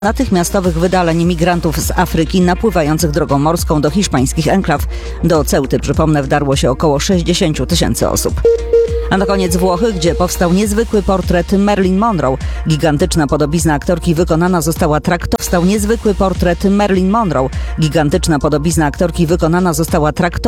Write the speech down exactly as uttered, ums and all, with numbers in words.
natychmiastowych wydaleń migrantów z Afryki napływających drogą morską do hiszpańskich enklaw. Do Ceuty, przypomnę, wdarło się około sześćdziesiąt tysięcy osób. A na koniec Włochy, gdzie powstał niezwykły portret Marilyn Monroe. Gigantyczna podobizna aktorki wykonana została traktorem. Powstał niezwykły portret Marilyn Monroe. Gigantyczna podobizna aktorki wykonana została traktorem.